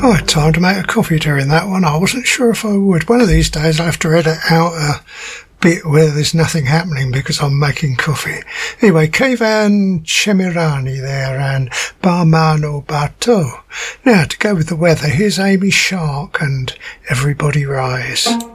I had time to make a coffee during that one. I wasn't sure if I would. One of these days I'll have to edit out a bit where there's nothing happening because I'm making coffee. Anyway, Kevan Chemirani there and Barmano Bateau. Now, to go with the weather, here's Amy Shark and Everybody Rise.